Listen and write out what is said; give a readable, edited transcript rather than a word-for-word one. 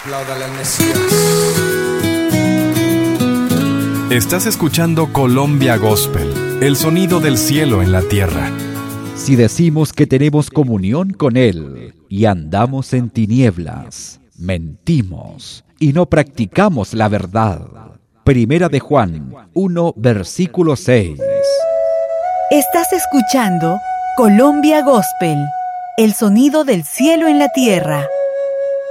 Apláudale al Mesías. Estás escuchando Colombia Gospel, el sonido del cielo en la tierra. Si decimos que tenemos comunión con Él y andamos en tinieblas, mentimos y no practicamos la verdad. Primera de Juan 1, versículo 6. Estás escuchando Colombia Gospel, el sonido del cielo en la tierra.